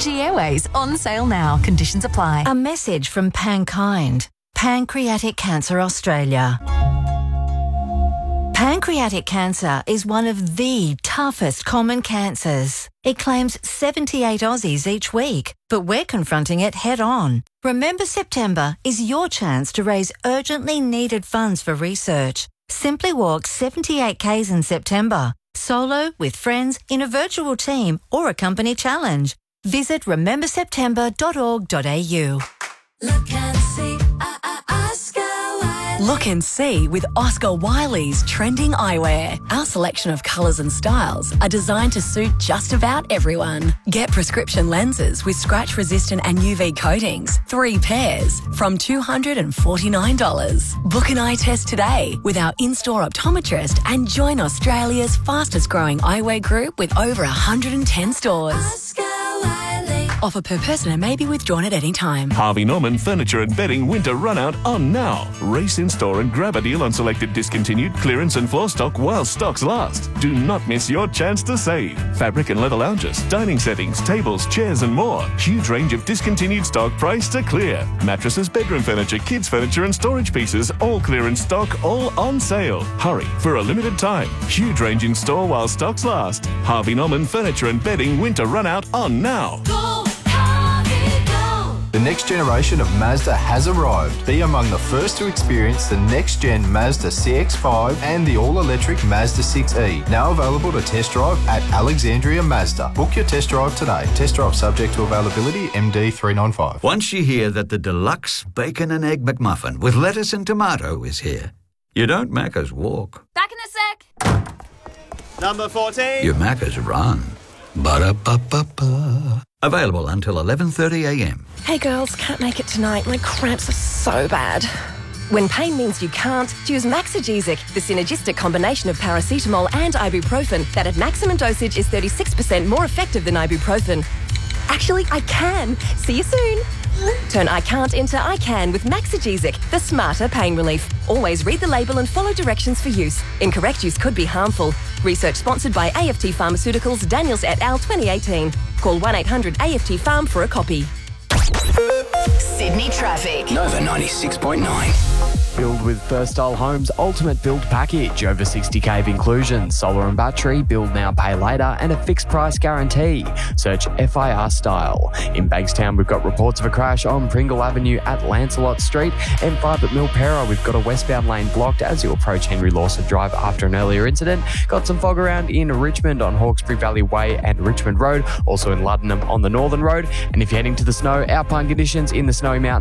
Fiji Airways, on sale now. Conditions apply. A message from Pankind, Pancreatic Cancer Australia. Pancreatic cancer is one of the toughest common cancers. It claims 78 Aussies each week, but we're confronting it head on. Remember September is your chance to raise urgently needed funds for research. Simply walk 78 Ks in September, solo, with friends, in a virtual team or a company challenge. Visit rememberseptember.org.au. Look and see, Oscar Wiley. Look and see with Oscar Wiley's trending eyewear. Our selection of colours and styles are designed to suit just about everyone. Get prescription lenses with scratch-resistant and UV coatings, 3 pairs, from $249. Book an eye test today with our in-store optometrist and join Australia's fastest-growing eyewear group with over 110 stores. Oscar Wiley. Offer per person and may be withdrawn at any time. Harvey Norman Furniture and Bedding Winter Run-Out on now. Race in store and grab a deal on selected discontinued, clearance and floor stock while stocks last. Do not miss your chance to save. Fabric and leather lounges, dining settings, tables, chairs and more. Huge range of discontinued stock priced to clear. Mattresses, bedroom furniture, kids furniture and storage pieces, all clearance stock, all on sale. Hurry, for a limited time. Huge range in store while stocks last. Harvey Norman Furniture and Bedding Winter Run-Out on now. Go, Harvey, go. The next generation of Mazda has arrived. Be among the first to experience the next-gen Mazda CX-5 and the all-electric Mazda 6e. Now available to test drive at Alexandria Mazda. Book your test drive today. Test drive subject to availability, MD395. Once you hear that the deluxe bacon and egg McMuffin with lettuce and tomato is here, you don't Macca's walk. Back in a sec. Number 14. You Macca's run. Ba-da-ba-ba-ba. Available until 11:30am. Hey girls, can't make it tonight. My cramps are so bad. When pain means you can't, choose Maxigesic, the synergistic combination of paracetamol and ibuprofen that at maximum dosage is 36% more effective than ibuprofen. Actually, I can. See you soon. Turn I can't into I can with Maxigesic, the smarter pain relief. Always read the label and follow directions for use. Incorrect use could be harmful. Research sponsored by AFT Pharmaceuticals, Daniels et al. 2018. Call 1-800-AFT-PHARM for a copy. Sydney traffic. Nova 96.9. Build with First Style Homes Ultimate Build Package. Over 60k of inclusions, solar and battery, build now, pay later, and a fixed price guarantee. Search FIR Style. In Bankstown, we've got reports of a crash on Pringle Avenue at Lancelot Street. M5 at Milpera, we've got a westbound lane blocked as you approach Henry Lawson Drive after an earlier incident. Got some fog around in Richmond on Hawkesbury Valley Way and Richmond Road. Also in Luddenham on the Northern Road. And if you're heading to the snow, alpine conditions in the Snowy Mountains